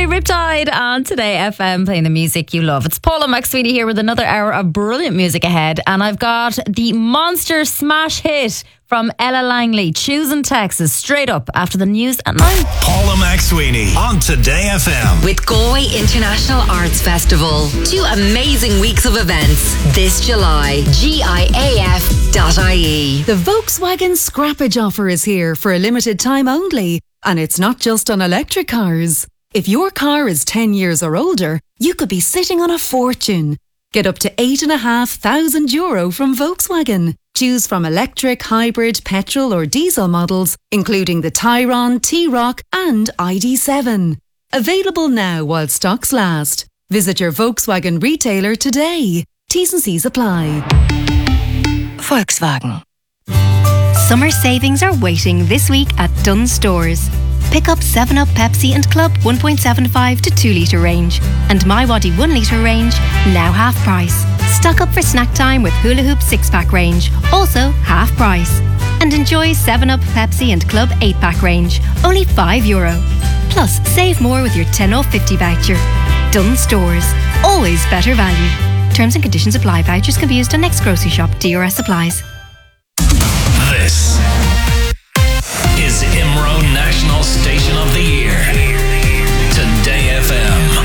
Riptide on Today FM, playing the music you love. It's Paula McSweeney here with another hour of brilliant music ahead, and I've got the monster smash hit from Ella Langley, Choosing Texas, straight up after the news at 9. Paula McSweeney on Today FM. With Galway International Arts Festival. 2 amazing weeks of events this July. GIAF.ie. The Volkswagen Scrappage offer is here for a limited time only. And it's not just on electric cars. If your car is 10 years or older, you could be sitting on a fortune. Get up to €8,500 from Volkswagen. Choose from electric, hybrid, petrol or diesel models, including the Tayron, T-Roc and ID.7. Available now while stocks last. Visit your Volkswagen retailer today. T's and C's apply. Volkswagen. Summer savings are waiting this week at Dunnes Stores. Pick up 7up Pepsi and Club 1.75 to 2 litre range and MiWadi 1 litre range, now half price. Stock up for snack time with Hula Hoop 6-pack range, also half price. And enjoy 7up Pepsi and Club 8-pack range, only €5. Plus, save more with your 10 off 50 voucher. Dunnes Stores, always better value. Terms and conditions apply. Vouchers can be used on next grocery shop. DRS supplies. This is IMRO National Station of the Year. Today FM.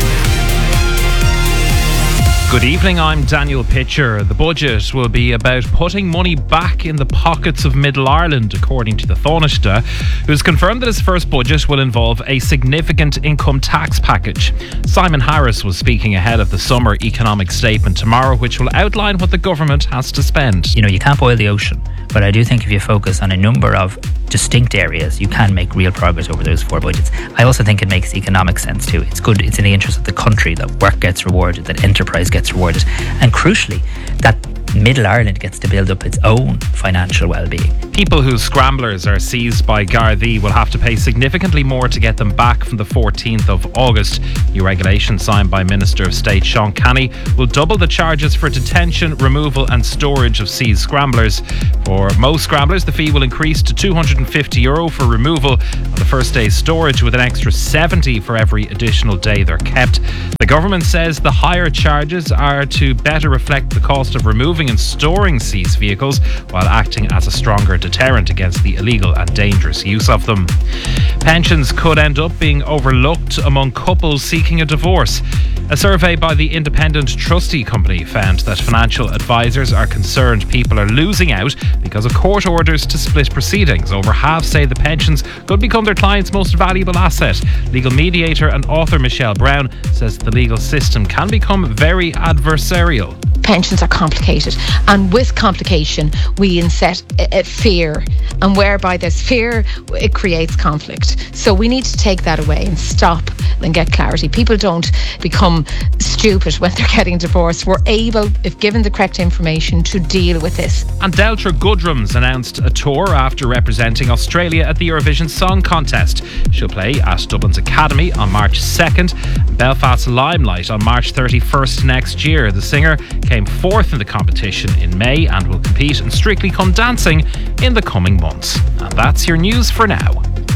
Good evening, I'm Daniel Pitcher. The budget will be about putting money back in the pockets of Middle Ireland, according to the Taoiseach, who's confirmed that his first budget will involve a significant income tax package. Simon Harris was speaking ahead of the summer economic statement tomorrow, which will outline what the government has to spend. You know, you can't boil the ocean, but I do think if you focus on a number of distinct areas, you can make real progress over those 4 budgets. I also think it makes economic sense too. It's good, it's in the interest of the country that work gets rewarded, that enterprise gets rewarded, and crucially, that Middle Ireland gets to build up its own financial well-being. People whose scramblers are seized by Gardaí will have to pay significantly more to get them back from the 14th of August. New regulation signed by Minister of State Sean Canny will double the charges for detention, removal and storage of seized scramblers. For most scramblers, the fee will increase to €250 for removal and the first day's storage, with an extra €70 for every additional day they're kept. The government says the higher charges are to better reflect the cost of removing and storing seized vehicles, while acting as a stronger deterrent against the illegal and dangerous use of them. Pensions could end up being overlooked among couples seeking a divorce. A survey by the Independent Trustee Company found that financial advisors are concerned people are losing out because of court orders to split proceedings. Over half say the pensions could become their clients' most valuable asset. Legal mediator and author Michelle Brown says the legal system can become very adversarial. Pensions are complicated, and with complication we inset fear, and whereby there's fear it creates conflict. So we need to take that away and stop and get clarity. People don't become stupid when they're getting divorced. We're able, if given the correct information, to deal with this. And Deltra Goodrums announced a tour after representing Australia at the Eurovision Song Contest. She'll play at Dublin's Academy on March 2nd, and Belfast's Limelight on March 31st next year. The singer came 4th in the competition in May and will compete in Strictly Come Dancing in the coming months. And that's your news for now.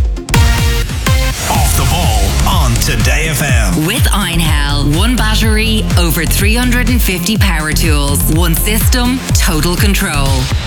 Off the ball on Today FM. With Einhell. 1 battery, over 350 power tools. 1 system, total control.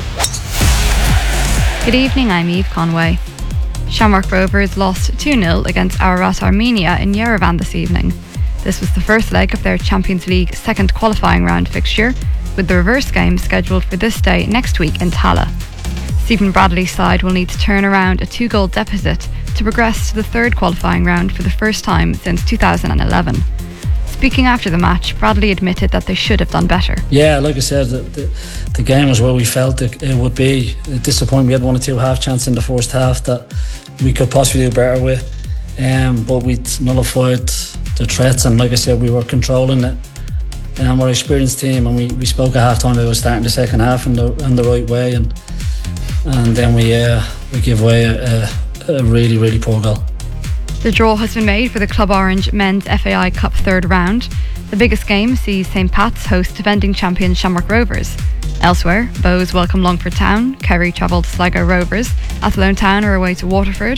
Good evening, I'm Eve Conway. Shamrock Rovers lost 2-0 against Ararat Armenia in Yerevan this evening. This was the first leg of their Champions League second qualifying round fixture, with the reverse game scheduled for this day next week in Tallaght. Stephen Bradley's side will need to turn around a 2-goal deficit to progress to the third qualifying round for the first time since 2011. Speaking after the match, Bradley admitted that they should have done better. Yeah, like I said, the game was where we felt it would be. Disappointing, we had 1 or 2 half chances in the first half that we could possibly do better with, but we nullified the threats, and like I said, we were controlling it. We're an experienced team, and we spoke at half time about starting the second half in the right way, and then we give away a really, really poor goal. The draw has been made for the Club Orange Men's FAI Cup third round. The biggest game sees St Pat's host defending champion Shamrock Rovers. Elsewhere, Bows welcome Longford Town, Kerry travel to Sligo Rovers, Athlone Town are away to Waterford,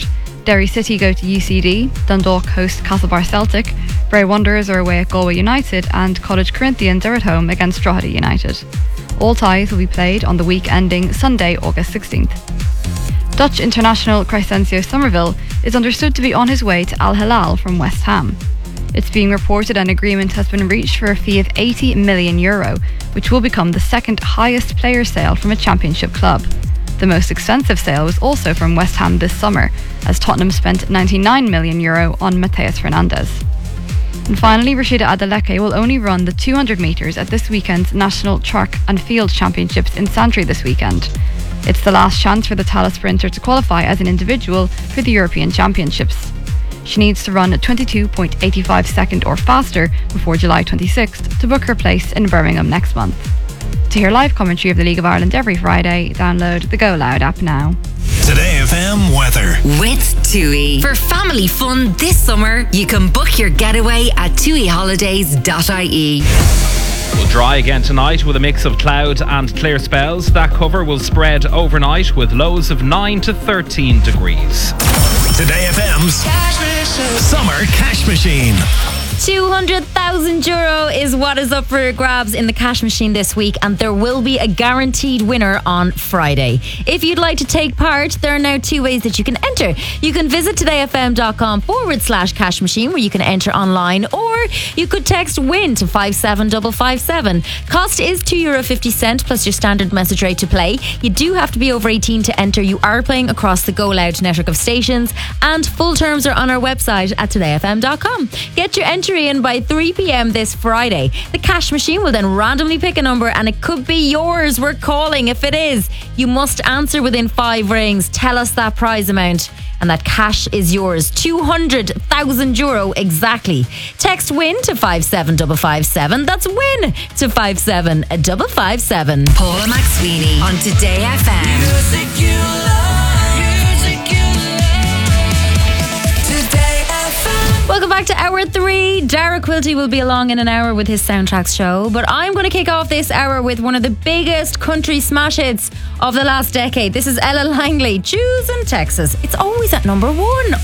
Derry City go to UCD, Dundalk host Castlebar Celtic, Bray Wanderers are away at Galway United, and College Corinthians are at home against Drogheda United. All ties will be played on the week ending Sunday, August 16th. Dutch international Crescencio Somerville is understood to be on his way to Al Hilal from West Ham. It's being reported an agreement has been reached for a fee of €80 million, which will become the second highest player sale from a championship club. The most expensive sale was also from West Ham this summer, as Tottenham spent €99 million on Mateus Fernandes. And finally, Rashida Adeleke will only run the 200 metres at this weekend's National Track and Field Championships in Santry this weekend. It's the last chance for the Tallaght sprinter to qualify as an individual for the European Championships. She needs to run a 22.85 second or faster before July 26th to book her place in Birmingham next month. To hear live commentary of the League of Ireland every Friday, download the Go Loud app now. Today FM weather. With TUI. For family fun this summer, you can book your getaway at tuiholidays.ie. Will dry again tonight with a mix of cloud and clear spells. That cover will spread overnight with lows of 9 to 13 degrees. Today FM's Summer Cash Machine. €200,000 is what is up for grabs in the cash machine this week, and there will be a guaranteed winner on Friday. If you'd like to take part, there are now two ways that you can enter. You can visit todayfm.com/cash machine, where you can enter online, or you could text WIN to 57557. Cost is €2.50 plus your standard message rate to play. You do have to be over 18 to enter. You are playing across the Go Loud network of stations, and full terms are on our website at todayfm.com. Get your entry in by 3 p.m. this Friday. The cash machine will then randomly pick a number, and it could be yours. We're calling. If it is, you must answer within 5 rings. Tell us that prize amount, and that cash is yours. €200,000 exactly. Text WIN to 57557. That's WIN to 57557. Paula McSweeney on Today FM. Music you love. Music you love. Today FM. Welcome back to Hour 3. Dara Quilty will be along in an hour with his Soundtracks show, but I'm going to kick off this hour with one of the biggest country smash hits of the last decade. This is Ella Langley, Choosing Texas. It's always at number 1